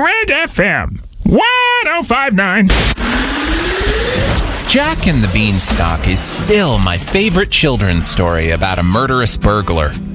Grand FM 1059. Jack and the Beanstalk is still my favorite children's story about a murderous burglar.